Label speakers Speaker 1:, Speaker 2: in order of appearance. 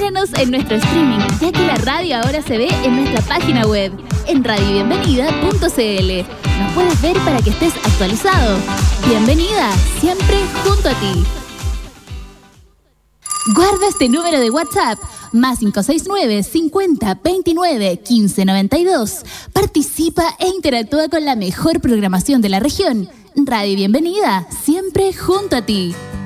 Speaker 1: Míranos en nuestro streaming, ya que la radio ahora se ve en nuestra página web, en radiobienvenida.cl. Nos puedes ver para que estés actualizado. Bienvenida, siempre junto a ti. Guarda este número de WhatsApp, más 569 50 29 15 92. Participa e interactúa con la mejor programación de la región. Radio Bienvenida, siempre junto a ti.